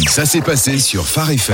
Ça s'est passé sur Phare FM.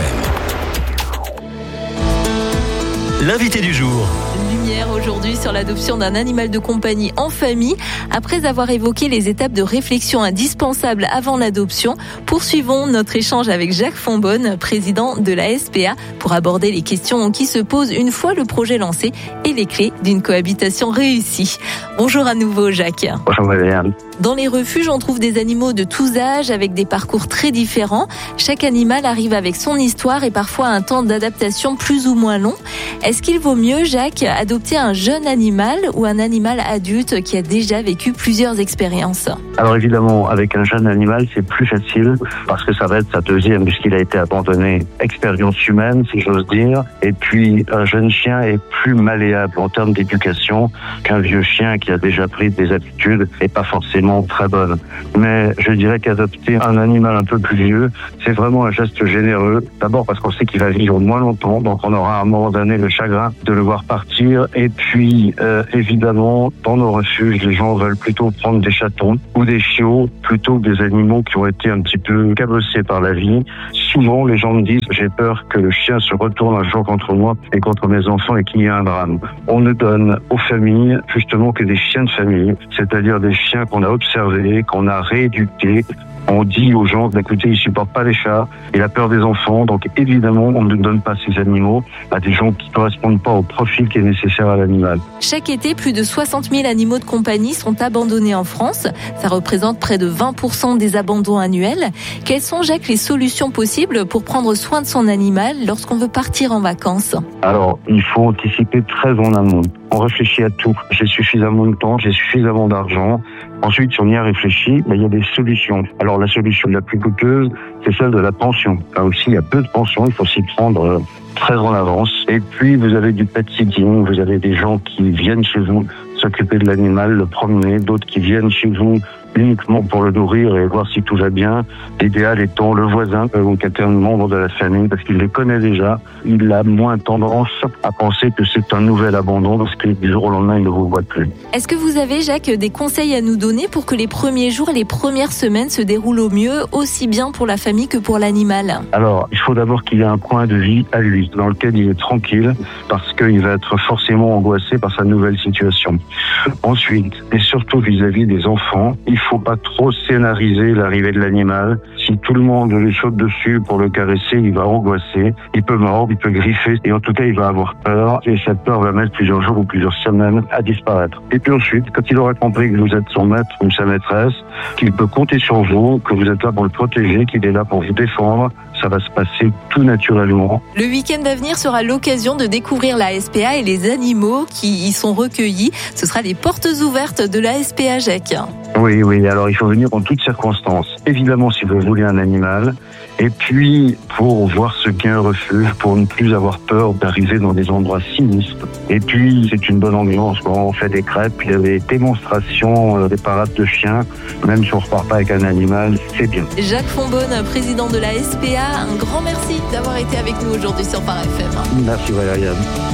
L'invité du jour. Lumière aujourd'hui sur l'adoption d'un animal de compagnie en famille. Après avoir évoqué les étapes de réflexion indispensables avant l'adoption, poursuivons notre échange avec Jacques Fonbonne, président de la SPA, pour aborder les questions qui se posent une fois le projet lancé et les clés d'une cohabitation réussie. Bonjour à nouveau Jacques. Bonjour Marianne. Dans les refuges, on trouve des animaux de tous âges avec des parcours très différents. Chaque animal arrive avec son histoire et parfois un temps d'adaptation plus ou moins long. Est-ce qu'il vaut mieux, Jacques, adopter un jeune animal ou un animal adulte qui a déjà vécu plusieurs expériences ? Alors évidemment, avec un jeune animal, c'est plus facile parce que ça va être sa deuxième puisqu'il a été abandonné. Expérience humaine, si j'ose dire. Et puis, un jeune chien est plus malléable en termes d'éducation qu'un vieux chien qui a déjà pris des habitudes et pas forcément très bonnes. Mais je dirais qu'adopter un animal un peu plus vieux, c'est vraiment un geste généreux. D'abord parce qu'on sait qu'il va vivre moins longtemps, donc on aura à un moment donné le chagrin de le voir partir. Et puis, évidemment, dans nos refuges, les gens veulent plutôt prendre des chatons ou des chiots plutôt que des animaux qui ont été un petit peu cabossés par la vie. Souvent, les gens me disent « j'ai peur que le chien se retourne un jour contre moi et contre mes enfants et qu'il y ait un drame ». On ne donne aux familles justement que des chiens de famille, c'est-à-dire des chiens qu'on a observés, qu'on a rééduqués. On dit aux gens, écoutez, ils supportent pas les chats, il a peur des enfants, donc évidemment, on ne donne pas ces animaux à des gens qui ne correspondent pas au profil qui est nécessaire à l'animal. Chaque été, plus de 60 000 animaux de compagnie sont abandonnés en France. Ça représente près de 20% des abandons annuels. Quelles sont, Jacques, les solutions possibles pour prendre soin de son animal lorsqu'on veut partir en vacances ? Alors, il faut anticiper très en amont. On réfléchit à tout. J'ai suffisamment de temps, j'ai suffisamment d'argent. Ensuite, si on y a réfléchi, il y a des solutions. Alors, la solution la plus coûteuse, c'est celle de la pension. Là aussi, il y a peu de pensions, il faut s'y prendre très en avance. Et puis, vous avez du pet sitting, vous avez des gens qui viennent chez vous s'occuper de l'animal, le promener, d'autres qui viennent chez vous uniquement pour le nourrir et voir si tout va bien. L'idéal étant le voisin ou quelqu'un de membre de la famille parce qu'il les connaît déjà. Il a moins tendance à penser que c'est un nouvel abandon parce que du jour au lendemain, il ne vous voit plus. Est-ce que vous avez, Jacques, des conseils à nous donner pour que les premiers jours, les premières semaines se déroulent au mieux, aussi bien pour la famille que pour l'animal ? Alors, il faut d'abord qu'il ait un coin de vie à lui, dans lequel il est tranquille parce qu'il va être forcément angoissé par sa nouvelle situation. Ensuite, et surtout vis-à-vis des enfants, il faut pas trop scénariser l'arrivée de l'animal. Si tout le monde lui saute dessus pour le caresser, il va angoisser, il peut mordre, il peut griffer, et en tout cas, il va avoir peur, et cette peur va mettre plusieurs jours ou plusieurs semaines à disparaître. Et puis ensuite, quand il aura compris que vous êtes son maître ou sa maîtresse, qu'il peut compter sur vous, que vous êtes là pour le protéger, qu'il est là pour vous défendre, ça va se passer tout naturellement. Le week-end à venir sera l'occasion de découvrir la SPA et les animaux qui y sont recueillis. Ce sera les portes ouvertes de la SPA, Jacques. Oui, alors il faut venir en toutes circonstances. Évidemment, si vous voulez un animal, et puis pour voir ce qu'est un refuge, pour ne plus avoir peur d'arriver dans des endroits sinistres. Et puis, c'est une bonne ambiance. On fait des crêpes, il y a des démonstrations, des parades de chiens. Même si on ne repart pas avec un animal, c'est bien. Jacques Fonbonne, président de la SPA, un grand merci d'avoir été avec nous aujourd'hui sur Phare FM. Merci Valérie.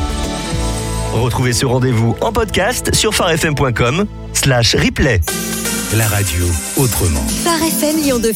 Retrouvez ce rendez-vous en podcast sur pharefm.com/replay. La radio autrement. Phare FM Lyon 2.